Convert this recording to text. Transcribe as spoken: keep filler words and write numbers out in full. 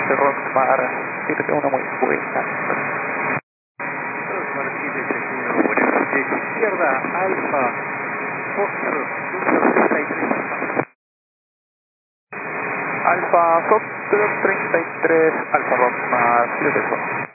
doce Rockmar siete uno muy buena. Rockmar siete uno, buenas noches. Izquierda, Alfa, Foxtrot, número treinta y tres. Alfa Foxtrot treinta y tres, Alfa Rockmar siete uno.